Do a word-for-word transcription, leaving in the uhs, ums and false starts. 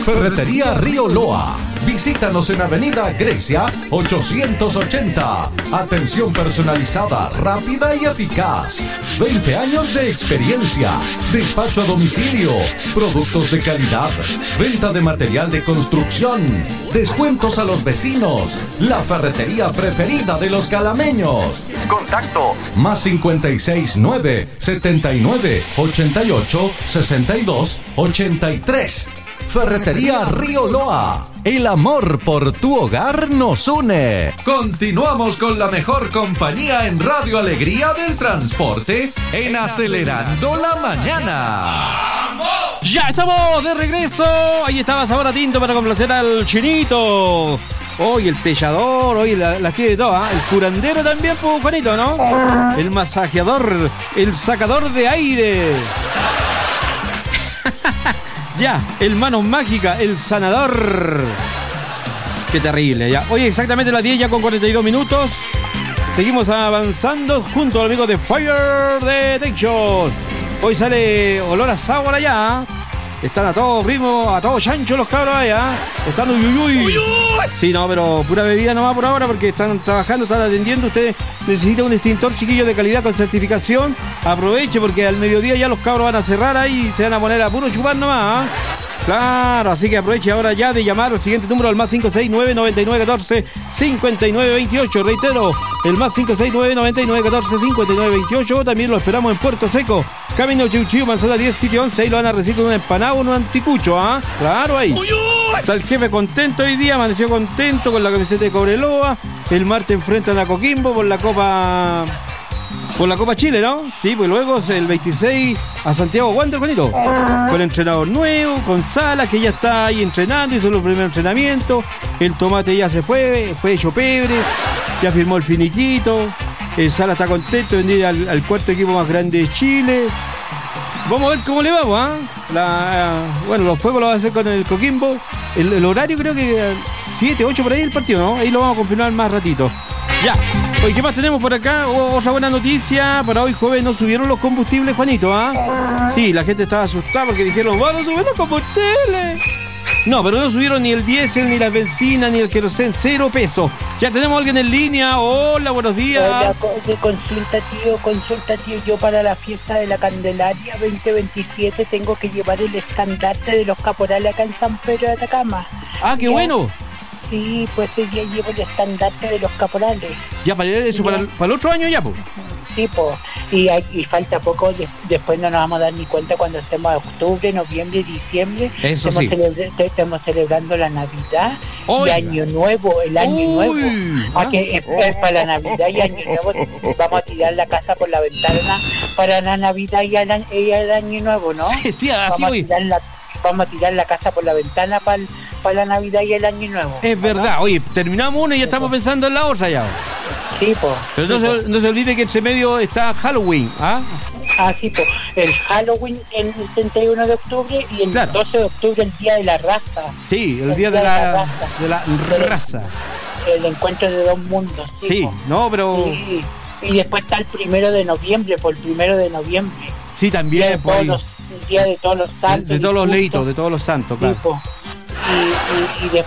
Ferretería Río Loa. Visítanos en Avenida Grecia ochocientos ochenta. Atención personalizada, rápida y eficaz. veinte años de experiencia. Despacho a domicilio. Productos de calidad. Venta de material de construcción. Descuentos a los vecinos. La ferretería preferida de los calameños. Contacto más cincuenta y seis nueve setenta y nueve ochenta y ocho sesenta y dos ochenta y tres. Ferretería Río Loa. El amor por tu hogar nos une. Continuamos con la mejor compañía en Radio Alegría del Transporte en Acelerando la Mañana. Ya estamos de regreso. Ahí estaba Sabor a Tinto para complacer al Chinito. Hoy el tellador, hoy las la tiene de todas. ¿eh? El curandero también, pues, Juanito, ¿no? El masajeador, el sacador de aire. Ya, el manos mágica, el sanador. Qué terrible, ya. Hoy exactamente las diez ya con cuarenta y dos minutos. Seguimos avanzando junto al amigo de Fire Detection. Hoy sale olor a sabor allá. Están a todo ritmo, a todo chancho los cabros allá. Están uyuyuy. Uy, uy. Sí, no, pero pura bebida nomás por ahora porque están trabajando, están atendiendo. Usted necesita un extintor chiquillo de calidad con certificación. Aproveche porque al mediodía ya los cabros van a cerrar ahí y se van a poner a puro chupar nomás. ¿eh? Claro, así que aproveche ahora ya de llamar al siguiente número, al más cinco seis nueve noventa y nueve catorce cincuenta y nueve veintiocho. Reitero, el más cinco seis nueve noventa y nueve catorce cincuenta y nueve veintiocho. También lo esperamos en Puerto Seco, Camino Chiuchiu, Manzana diez, sitio once. Ahí lo van a recibir con un empanado o un anticucho, ¿ah? ¿eh? Claro, ahí. Uy, uy. Está el jefe contento hoy día, amaneció contento con la camiseta de Cobreloa. El martes enfrentan a Coquimbo por la Copa... Por la Copa Chile, ¿no? Sí, pues luego el veintiséis a Santiago Wander, Juanito. Con entrenador nuevo, con Salas, que ya está ahí entrenando, hizo los primeros entrenamientos. El Tomate ya se fue, fue hecho pebre, ya firmó el finiquito. El Salas está contento de venir al, al cuarto equipo más grande de Chile. Vamos a ver cómo le vamos, ¿ah? ¿eh? La, bueno, los fuegos los va a hacer con el Coquimbo. El, el horario creo que siete, ocho por ahí el partido, ¿no? Ahí lo vamos a confirmar más ratito. Ya. Oye, ¿qué más tenemos por acá? Oh, otra buena noticia. Para hoy jueves no subieron los combustibles, Juanito, ¿ah? Sí, la gente estaba asustada porque dijeron, ¡vamos a subir los combustibles! No, pero no subieron ni el diésel, ni la benzina, ni el querosén, cero pesos. Ya tenemos a alguien en línea. Hola, buenos días. Hola, consulta, tío, consulta, tío. Yo para la fiesta de la Candelaria veinte veintisiete tengo que llevar el estandarte de los caporales acá en San Pedro de Atacama. Ah, qué ¿Ya? Bueno. Sí, pues ese día llevo el estandarte de los caporales. Ya, para eso, para el, para el otro año ya, pues. Sí, pues. Y, y falta poco, de, después no nos vamos a dar ni cuenta cuando estemos en octubre, noviembre, diciembre. Eso estamos sí. Celebre, estamos celebrando la Navidad Oiga. y Año Nuevo, el Año Uy. Nuevo. Ah. A que es, es para la Navidad y Año Nuevo vamos a tirar la casa por la ventana para la Navidad y el, y el Año Nuevo, ¿no? Sí, sí, así vamos, a hoy. tirar la, vamos a tirar la casa por la ventana para, para la Navidad y el Año Nuevo. Es verdad. ¿No? Oye, terminamos una y ya estamos pensando en la otra ya. Sí, pues. Pero no, sí, se, no se olvide que entre medio está Halloween, ¿ah? Ah, sí, pues. El Halloween el treinta y uno de octubre y el Claro. doce de octubre el Día de la Raza. Sí, el, el día, día de, la, de la de la raza. El encuentro de dos mundos. Sí, sí po. no, pero... Sí. Y después está el primero de noviembre, por el primero de noviembre. Sí, también, día por ahí. Los, el Día de todos los santos. De, de todos los leitos, de todos los santos, claro. Sí, po. Y, y, y después